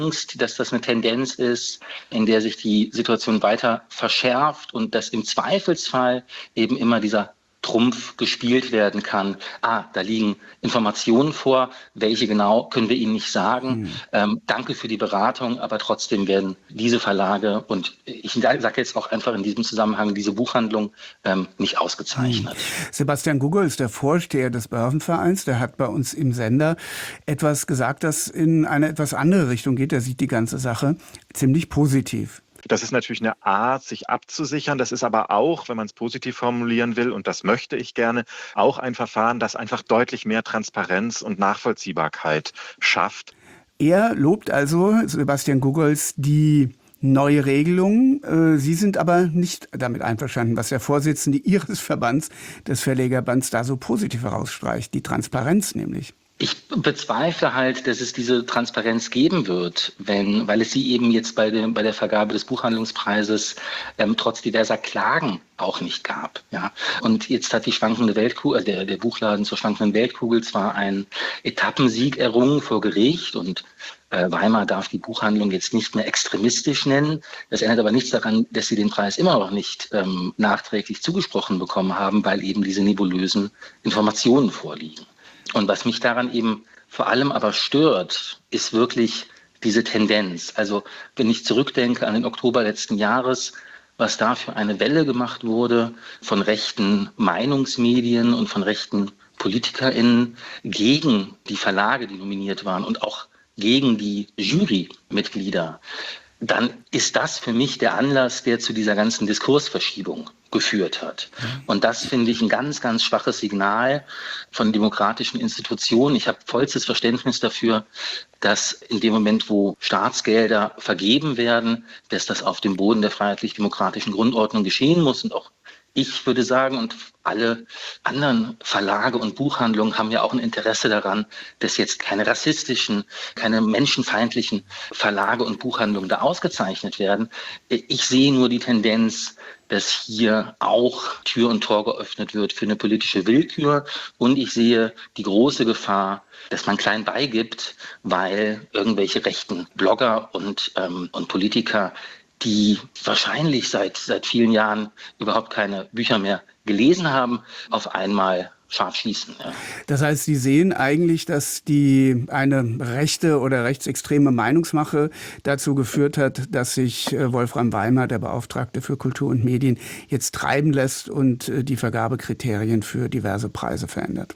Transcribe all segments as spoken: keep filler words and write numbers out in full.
Angst, dass das eine Tendenz ist, in der sich die Situation weiter verschärft und dass im Zweifelsfall eben immer dieser Trumpf gespielt werden kann. Ah, da liegen Informationen vor. Welche genau, können wir Ihnen nicht sagen. Hm. Ähm, danke für die Beratung, aber trotzdem werden diese Verlage und ich sage jetzt auch einfach in diesem Zusammenhang diese Buchhandlung ähm, nicht ausgezeichnet. Hm. Sebastian Gugol ist der Vorsteher des Börsenvereins. Der hat bei uns im Sender etwas gesagt, das in eine etwas andere Richtung geht. Der sieht die ganze Sache ziemlich positiv. Das ist natürlich eine Art, sich abzusichern. Das ist aber auch, wenn man es positiv formulieren will, und das möchte ich gerne, auch ein Verfahren, das einfach deutlich mehr Transparenz und Nachvollziehbarkeit schafft. Er lobt also, Sebastian Gugols, die neue Regelung. Sie sind aber nicht damit einverstanden, was der Vorsitzende Ihres Verbands, des Verlegerbands, da so positiv herausstreicht. Die Transparenz nämlich. Ich bezweifle halt, dass es diese Transparenz geben wird, wenn, weil es sie eben jetzt bei, dem, bei der Vergabe des Buchhandlungspreises ähm, trotz diverser Klagen auch nicht gab. Ja. Und jetzt hat die schwankende Weltkugel, also der, der Buchladen zur schwankenden Weltkugel zwar einen Etappensieg errungen vor Gericht und äh, Weimar darf die Buchhandlung jetzt nicht mehr extremistisch nennen. Das ändert aber nichts daran, dass sie den Preis immer noch nicht ähm, nachträglich zugesprochen bekommen haben, weil eben diese nebulösen Informationen vorliegen. Und was mich daran eben vor allem aber stört, ist wirklich diese Tendenz. Also wenn ich zurückdenke an den Oktober letzten Jahres, was da für eine Welle gemacht wurde von rechten Meinungsmedien und von rechten PolitikerInnen gegen die Verlage, die nominiert waren und auch gegen die Jurymitglieder, dann ist das für mich der Anlass, der zu dieser ganzen Diskursverschiebung geführt hat. Und das finde ich ein ganz, ganz schwaches Signal von demokratischen Institutionen. Ich habe vollstes Verständnis dafür, dass in dem Moment, wo Staatsgelder vergeben werden, dass das auf dem Boden der freiheitlich-demokratischen Grundordnung geschehen muss. Und auch ich würde sagen, und alle anderen Verlage und Buchhandlungen haben ja auch ein Interesse daran, dass jetzt keine rassistischen, keine menschenfeindlichen Verlage und Buchhandlungen da ausgezeichnet werden. Ich sehe nur die Tendenz, dass hier auch Tür und Tor geöffnet wird für eine politische Willkür. Und ich sehe die große Gefahr, dass man klein beigibt, weil irgendwelche rechten Blogger und, ähm, und Politiker, die wahrscheinlich seit, seit vielen Jahren überhaupt keine Bücher mehr gelesen haben, auf einmal scharf schießen. Ja. Das heißt, Sie sehen eigentlich, dass die eine rechte oder rechtsextreme Meinungsmache dazu geführt hat, dass sich Wolfram Weimar, der Beauftragte für Kultur und Medien, jetzt treiben lässt und die Vergabekriterien für diverse Preise verändert.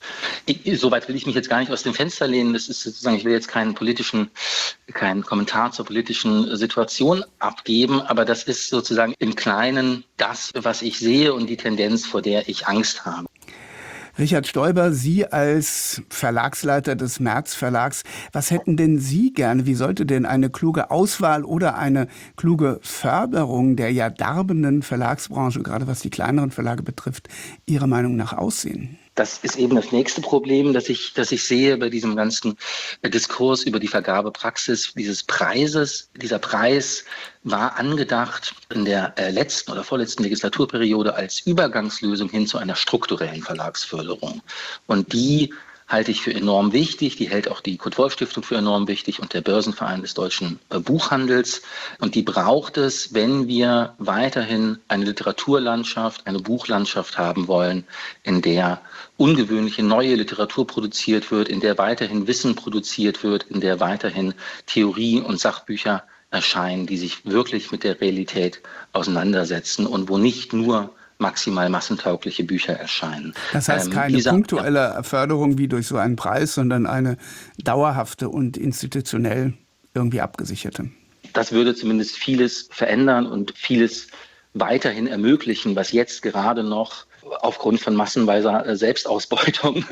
Ich, soweit will ich mich jetzt gar nicht aus dem Fenster lehnen. Das ist sozusagen, ich will jetzt keinen politischen, keinen Kommentar zur politischen Situation abgeben, aber das ist sozusagen im Kleinen das, was ich sehe und die Tendenz, vor der ich Angst habe. Richard Stoiber, Sie als Verlagsleiter des März Verlags, was hätten denn Sie gerne, wie sollte denn eine kluge Auswahl oder eine kluge Förderung der ja darbenden Verlagsbranche, gerade was die kleineren Verlage betrifft, Ihrer Meinung nach aussehen? Das ist eben das nächste Problem, das ich, das ich sehe bei diesem ganzen Diskurs über die Vergabepraxis dieses Preises. Dieser Preis war angedacht in der letzten oder vorletzten Legislaturperiode als Übergangslösung hin zu einer strukturellen Verlagsförderung. Und die halte ich für enorm wichtig. Die hält auch die Kurt-Wolf-Stiftung für enorm wichtig und der Börsenverein des deutschen Buchhandels. Und die braucht es, wenn wir weiterhin eine Literaturlandschaft, eine Buchlandschaft haben wollen, in der ungewöhnliche neue Literatur produziert wird, in der weiterhin Wissen produziert wird, in der weiterhin Theorie und Sachbücher erscheinen, die sich wirklich mit der Realität auseinandersetzen und wo nicht nur maximal massentaugliche Bücher erscheinen. Das heißt keine ähm, dieser, punktuelle ja. Förderung wie durch so einen Preis, sondern eine dauerhafte und institutionell irgendwie abgesicherte. Das würde zumindest vieles verändern und vieles weiterhin ermöglichen, was jetzt gerade noch aufgrund von massenweiser Selbstausbeutung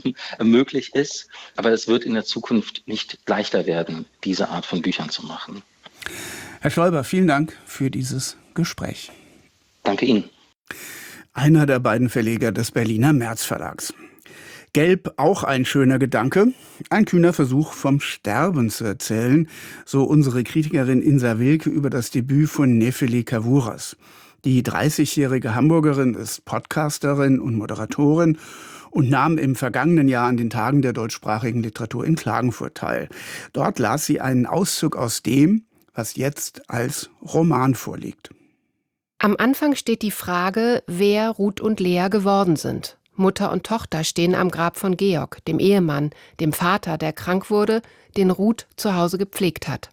möglich ist. Aber es wird in der Zukunft nicht leichter werden, diese Art von Büchern zu machen. Herr Stoiber, vielen Dank für dieses Gespräch. Danke Ihnen. Einer der beiden Verleger des Berliner März Verlags. Gelb auch ein schöner Gedanke, ein kühner Versuch vom Sterben zu erzählen, so unsere Kritikerin Insa Wilke über das Debüt von Nefeli Kavouras. Die dreißigjährige Hamburgerin ist Podcasterin und Moderatorin und nahm im vergangenen Jahr an den Tagen der deutschsprachigen Literatur in Klagenfurt teil. Dort las sie einen Auszug aus dem, was jetzt als Roman vorliegt. Am Anfang steht die Frage, wer Ruth und Lea geworden sind. Mutter und Tochter stehen am Grab von Georg, dem Ehemann, dem Vater, der krank wurde, den Ruth zu Hause gepflegt hat.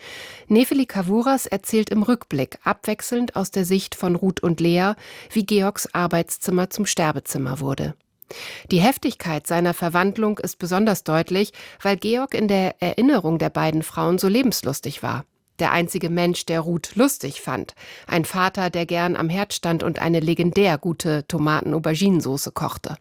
Nefeli Kavouras erzählt im Rückblick, abwechselnd aus der Sicht von Ruth und Lea, wie Georgs Arbeitszimmer zum Sterbezimmer wurde. Die Heftigkeit seiner Verwandlung ist besonders deutlich, weil Georg in der Erinnerung der beiden Frauen so lebenslustig war. Der einzige Mensch, der Ruth lustig fand. Ein Vater, der gern am Herd stand und eine legendär gute Tomaten-Auberginensoße kochte.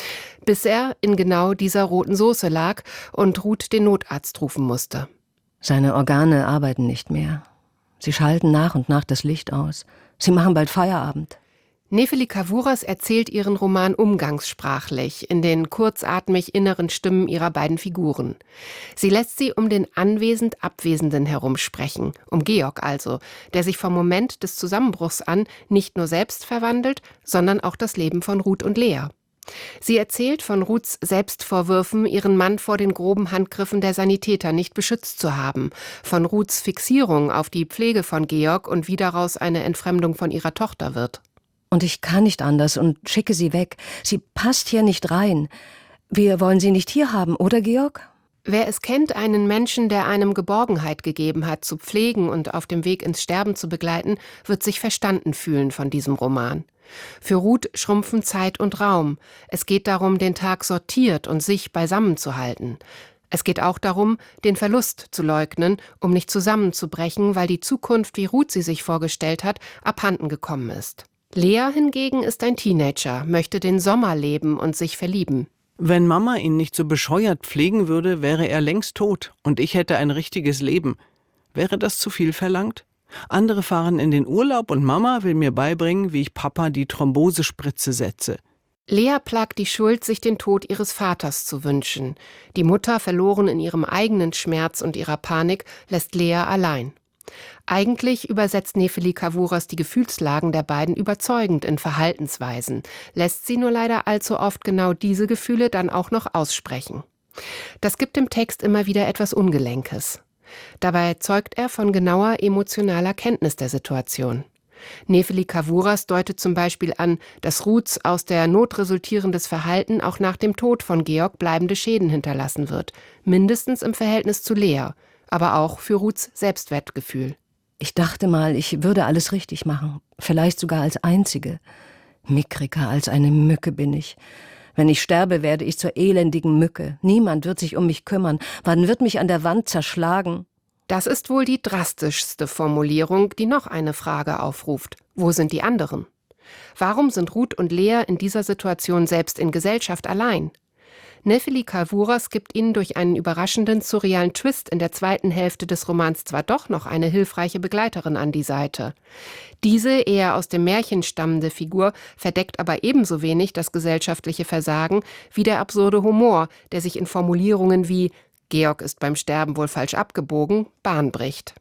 Bis er in genau dieser roten Soße lag und Ruth den Notarzt rufen musste. Seine Organe arbeiten nicht mehr. Sie schalten nach und nach das Licht aus. Sie machen bald Feierabend. Nefeli Kavouras erzählt ihren Roman umgangssprachlich, in den kurzatmig inneren Stimmen ihrer beiden Figuren. Sie lässt sie um den anwesend Abwesenden herumsprechen, um Georg also, der sich vom Moment des Zusammenbruchs an nicht nur selbst verwandelt, sondern auch das Leben von Ruth und Lea. Sie erzählt von Ruths Selbstvorwürfen, ihren Mann vor den groben Handgriffen der Sanitäter nicht beschützt zu haben, von Ruths Fixierung auf die Pflege von Georg und wie daraus eine Entfremdung von ihrer Tochter wird. Und ich kann nicht anders und schicke sie weg. Sie passt hier nicht rein. Wir wollen sie nicht hier haben, oder Georg? Wer es kennt, einen Menschen, der einem Geborgenheit gegeben hat, zu pflegen und auf dem Weg ins Sterben zu begleiten, wird sich verstanden fühlen von diesem Roman. Für Ruth schrumpfen Zeit und Raum. Es geht darum, den Tag sortiert und sich beisammen zu halten. Es geht auch darum, den Verlust zu leugnen, um nicht zusammenzubrechen, weil die Zukunft, wie Ruth sie sich vorgestellt hat, abhanden gekommen ist. Lea hingegen ist ein Teenager, möchte den Sommer leben und sich verlieben. Wenn Mama ihn nicht so bescheuert pflegen würde, wäre er längst tot und ich hätte ein richtiges Leben. Wäre das zu viel verlangt? Andere fahren in den Urlaub und Mama will mir beibringen, wie ich Papa die Thrombosespritze setze. Lea plagt die Schuld, sich den Tod ihres Vaters zu wünschen. Die Mutter, verloren in ihrem eigenen Schmerz und ihrer Panik, lässt Lea allein. Eigentlich übersetzt Nefeli Kavouras die Gefühlslagen der beiden überzeugend in Verhaltensweisen, lässt sie nur leider allzu oft genau diese Gefühle dann auch noch aussprechen. Das gibt dem Text immer wieder etwas Ungelenkes. Dabei zeugt er von genauer emotionaler Kenntnis der Situation. Nefeli Kavouras deutet zum Beispiel an, dass Ruths aus der Not resultierendes Verhalten auch nach dem Tod von Georg bleibende Schäden hinterlassen wird, mindestens im Verhältnis zu Lea, aber auch für Ruths Selbstwertgefühl. Ich dachte mal, ich würde alles richtig machen, vielleicht sogar als Einzige. Mickriger als eine Mücke bin ich. Wenn ich sterbe, werde ich zur elendigen Mücke. Niemand wird sich um mich kümmern. Man wird mich an der Wand zerschlagen. Das ist wohl die drastischste Formulierung, die noch eine Frage aufruft. Wo sind die anderen? Warum sind Ruth und Lea in dieser Situation selbst in Gesellschaft allein? Nefeli Kavouras gibt ihnen durch einen überraschenden, surrealen Twist in der zweiten Hälfte des Romans zwar doch noch eine hilfreiche Begleiterin an die Seite. Diese eher aus dem Märchen stammende Figur verdeckt aber ebenso wenig das gesellschaftliche Versagen wie der absurde Humor, der sich in Formulierungen wie »Georg ist beim Sterben wohl falsch abgebogen« Bahn bricht.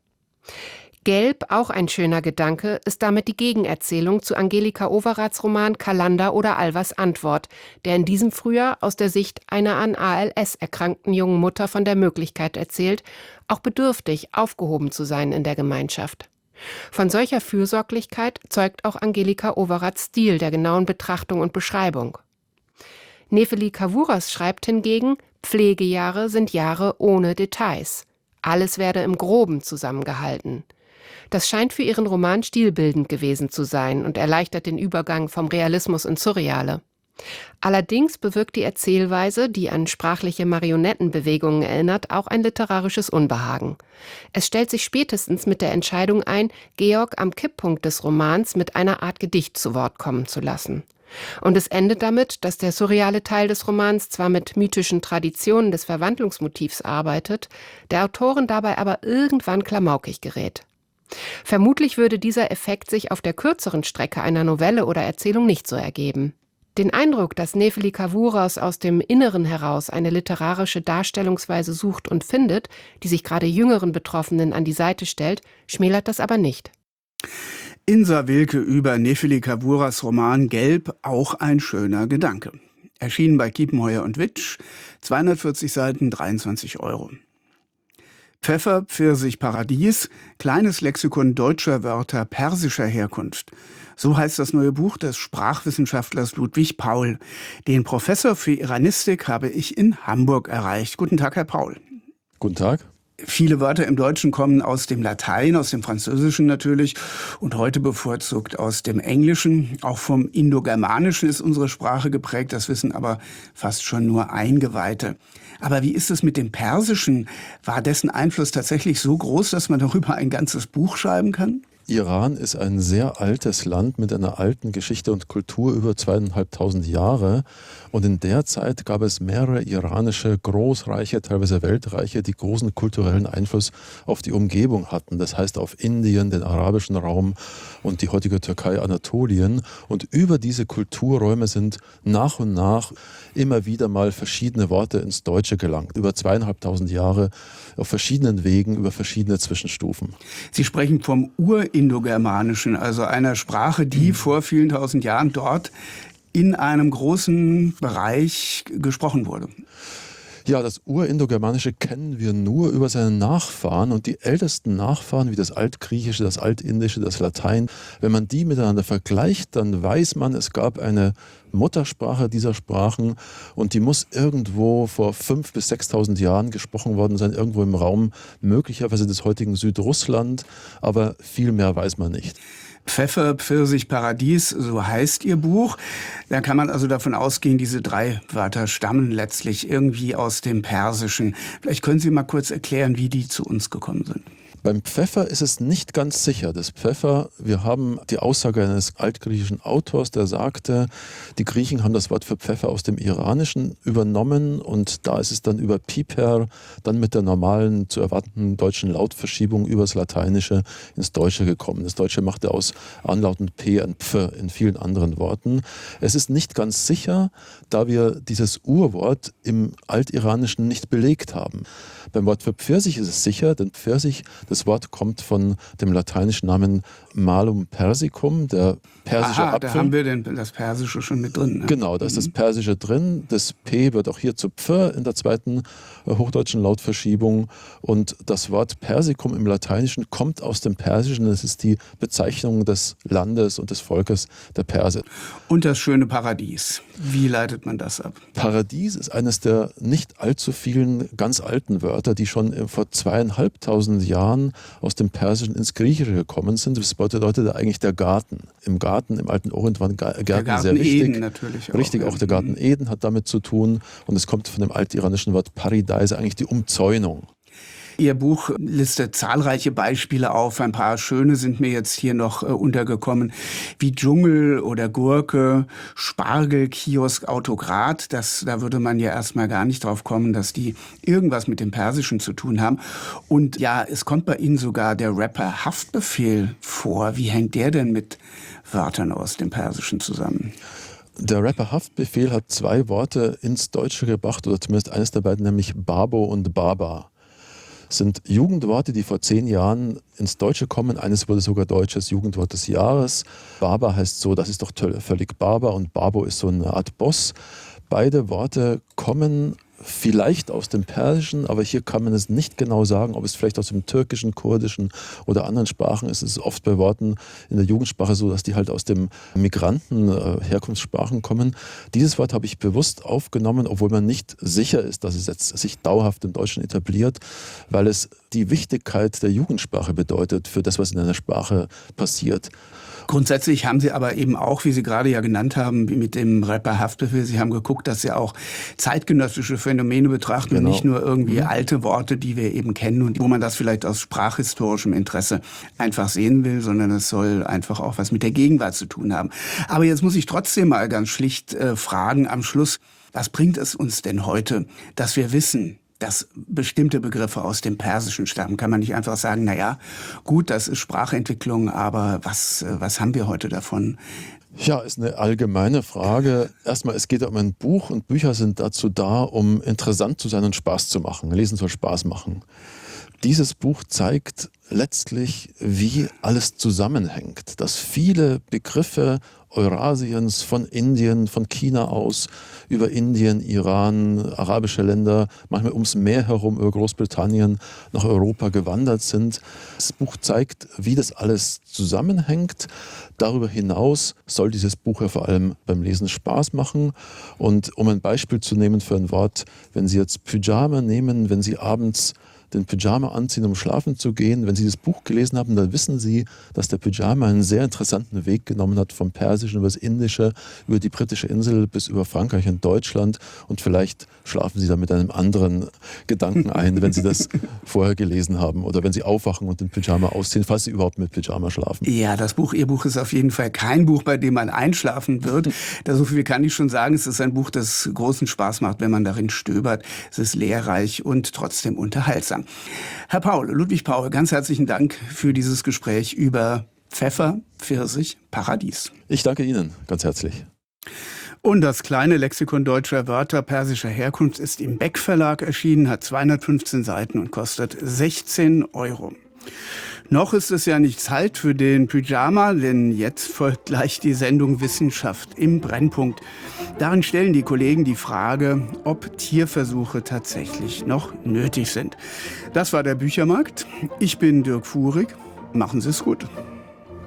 Gelb, auch ein schöner Gedanke, ist damit die Gegenerzählung zu Angelika Overaths Roman Kalander oder Alvas Antwort, der in diesem Frühjahr aus der Sicht einer an A L S erkrankten jungen Mutter von der Möglichkeit erzählt, auch bedürftig aufgehoben zu sein in der Gemeinschaft. Von solcher Fürsorglichkeit zeugt auch Angelika Overaths Stil der genauen Betrachtung und Beschreibung. Nefeli Kavouras schreibt hingegen, Pflegejahre sind Jahre ohne Details. Alles werde im Groben zusammengehalten. Das scheint für ihren Roman stilbildend gewesen zu sein und erleichtert den Übergang vom Realismus ins Surreale. Allerdings bewirkt die Erzählweise, die an sprachliche Marionettenbewegungen erinnert, auch ein literarisches Unbehagen. Es stellt sich spätestens mit der Entscheidung ein, Georg am Kipppunkt des Romans mit einer Art Gedicht zu Wort kommen zu lassen. Und es endet damit, dass der surreale Teil des Romans zwar mit mythischen Traditionen des Verwandlungsmotivs arbeitet, der Autorin dabei aber irgendwann klamaukig gerät. Vermutlich würde dieser Effekt sich auf der kürzeren Strecke einer Novelle oder Erzählung nicht so ergeben. Den Eindruck, dass Nefeli Kavouras aus dem Inneren heraus eine literarische Darstellungsweise sucht und findet, die sich gerade jüngeren Betroffenen an die Seite stellt, schmälert das aber nicht. Insa Wilke über Nefeli Kavouras Roman Gelb, auch ein schöner Gedanke. Erschienen bei Kiepenheuer und Witsch, zweihundertvierzig Seiten, dreiundzwanzig Euro. Pfeffer, Pfirsich, Paradies, kleines Lexikon deutscher Wörter persischer Herkunft. So heißt das neue Buch des Sprachwissenschaftlers Ludwig Paul. Den Professor für Iranistik habe ich in Hamburg erreicht. Guten Tag, Herr Paul. Guten Tag. Viele Wörter im Deutschen kommen aus dem Latein, aus dem Französischen natürlich und heute bevorzugt aus dem Englischen. Auch vom Indogermanischen ist unsere Sprache geprägt, das wissen aber fast schon nur Eingeweihte. Aber wie ist es mit dem Persischen? War dessen Einfluss tatsächlich so groß, dass man darüber ein ganzes Buch schreiben kann? Iran ist ein sehr altes Land mit einer alten Geschichte und Kultur, über zweieinhalbtausend Jahre. Und in der Zeit gab es mehrere iranische Großreiche, teilweise Weltreiche, die großen kulturellen Einfluss auf die Umgebung hatten. Das heißt auf Indien, den arabischen Raum und die heutige Türkei, Anatolien. Und über diese Kulturräume sind nach und nach immer wieder mal verschiedene Worte ins Deutsche gelangt. Über zweieinhalbtausend Jahre auf verschiedenen Wegen, über verschiedene Zwischenstufen. Sie sprechen vom Urindogermanischen, also einer Sprache, die vor vielen tausend Jahren dort in einem großen Bereich gesprochen wurde. Ja, das Urindogermanische kennen wir nur über seine Nachfahren und die ältesten Nachfahren wie das Altgriechische, das Altindische, das Latein, wenn man die miteinander vergleicht, dann weiß man, es gab eine Muttersprache dieser Sprachen und die muss irgendwo vor fünftausend bis sechstausend Jahren gesprochen worden sein, irgendwo im Raum möglicherweise des heutigen Südrussland, aber viel mehr weiß man nicht. Pfeffer, Pfirsich, Paradies, so heißt Ihr Buch. Da kann man also davon ausgehen, diese drei Wörter stammen letztlich irgendwie aus dem Persischen. Vielleicht können Sie mal kurz erklären, wie die zu uns gekommen sind. Beim Pfeffer ist es nicht ganz sicher. Das Pfeffer, wir haben die Aussage eines altgriechischen Autors, der sagte, die Griechen haben das Wort für Pfeffer aus dem Iranischen übernommen und da ist es dann über Piper, dann mit der normalen zu erwartenden deutschen Lautverschiebung übers Lateinische ins Deutsche gekommen. Das Deutsche machte aus Anlauten P ein Pf in vielen anderen Worten. Es ist nicht ganz sicher, da wir dieses Urwort im Altiranischen nicht belegt haben. Beim Wort für Pfirsich ist es sicher, denn Pfirsich, das Wort kommt von dem lateinischen Namen Malum persicum, der persische Aha, Apfel. Da haben wir denn das Persische schon mit drin. Ne? Genau, da ist das Persische drin. Das P wird auch hier zu Pf in der zweiten äh, hochdeutschen Lautverschiebung. Und das Wort Persicum im Lateinischen kommt aus dem Persischen. Das ist die Bezeichnung des Landes und des Volkes der Perser. Und das schöne Paradies. Wie leitet man das ab? Paradies ist eines der nicht allzu vielen ganz alten Wörter, die schon vor zweieinhalbtausend Jahren aus dem Persischen ins Griechische gekommen sind. Das bedeutet eigentlich der Garten. Im Garten, im alten Orient waren Gärten der Garten sehr wichtig. Eden natürlich auch. Richtig, auch der Garten Eden hat damit zu tun. Und es kommt von dem altiranischen Wort Paradise, eigentlich die Umzäunung. Ihr Buch listet zahlreiche Beispiele auf. Ein paar schöne sind mir jetzt hier noch äh, untergekommen, wie Dschungel oder Gurke, Spargel, Kiosk, Autokrat. Das, da würde man ja erstmal gar nicht drauf kommen, dass die irgendwas mit dem Persischen zu tun haben. Und ja, es kommt bei Ihnen sogar der Rapper Haftbefehl vor. Wie hängt der denn mit Wörtern aus dem Persischen zusammen? Der Rapper Haftbefehl hat zwei Worte ins Deutsche gebracht, oder zumindest eines der beiden, nämlich Babo und Baba. Sind Jugendworte, die vor zehn Jahren ins Deutsche kommen. Eines wurde sogar deutsches Jugendwort des Jahres. Baba heißt so, das ist doch völlig Barbar, und Babo ist so eine Art Boss. Beide Worte kommen vielleicht aus dem Persischen, aber hier kann man es nicht genau sagen, ob es vielleicht aus dem Türkischen, Kurdischen oder anderen Sprachen ist. Es ist oft bei Worten in der Jugendsprache so, dass die halt aus dem Migranten äh, Herkunftssprachen kommen. Dieses Wort habe ich bewusst aufgenommen, obwohl man nicht sicher ist, dass es jetzt sich dauerhaft im Deutschen etabliert, weil es die Wichtigkeit der Jugendsprache bedeutet für das, was in einer Sprache passiert. Grundsätzlich haben Sie aber eben auch, wie Sie gerade ja genannt haben, mit dem Rapper Haftbefehl, Sie haben geguckt, dass Sie auch zeitgenössische Phänomene betrachten, genau. Und nicht nur irgendwie mhm. alte Worte, die wir eben kennen und wo man das vielleicht aus sprachhistorischem Interesse einfach sehen will, sondern es soll einfach auch was mit der Gegenwart zu tun haben. Aber jetzt muss ich trotzdem mal ganz schlicht äh, fragen am Schluss, was bringt es uns denn heute, dass wir wissen, dass bestimmte Begriffe aus dem Persischen stammen? Kann man nicht einfach sagen, na ja, gut, das ist Sprachentwicklung, aber was, was haben wir heute davon? Ja, ist eine allgemeine Frage. Erstmal, es geht um ein Buch und Bücher sind dazu da, um interessant zu sein und Spaß zu machen. Lesen soll Spaß machen. Dieses Buch zeigt letztlich, wie alles zusammenhängt, dass viele Begriffe Eurasiens, von Indien, von China aus, über Indien, Iran, arabische Länder, manchmal ums Meer herum, über Großbritannien, nach Europa gewandert sind. Das Buch zeigt, wie das alles zusammenhängt. Darüber hinaus soll dieses Buch ja vor allem beim Lesen Spaß machen. Und um ein Beispiel zu nehmen für ein Wort, wenn Sie jetzt Pyjama nehmen, wenn Sie abends den Pyjama anziehen, um schlafen zu gehen. Wenn Sie das Buch gelesen haben, dann wissen Sie, dass der Pyjama einen sehr interessanten Weg genommen hat, vom Persischen über das Indische, über die britische Insel bis über Frankreich und Deutschland. Und vielleicht schlafen Sie da mit einem anderen Gedanken ein, wenn Sie das vorher gelesen haben oder wenn Sie aufwachen und den Pyjama ausziehen, falls Sie überhaupt mit Pyjama schlafen. Ja, das Buch, Ihr Buch ist auf jeden Fall kein Buch, bei dem man einschlafen wird. Da so viel kann ich schon sagen. Es ist ein Buch, das großen Spaß macht, wenn man darin stöbert. Es ist lehrreich und trotzdem unterhaltsam. Herr Paul, Ludwig Paul, ganz herzlichen Dank für dieses Gespräch über Pfeffer, Pfirsich, Paradies. Ich danke Ihnen ganz herzlich. Und das kleine Lexikon deutscher Wörter persischer Herkunft ist im Beck Verlag erschienen, hat zweihundertfünfzehn Seiten und kostet sechzehn Euro. Noch ist es ja nicht Zeit für den Pyjama, denn jetzt folgt gleich die Sendung Wissenschaft im Brennpunkt. Darin stellen die Kollegen die Frage, ob Tierversuche tatsächlich noch nötig sind. Das war der Büchermarkt. Ich bin Dirk Fuhrig. Machen Sie es gut.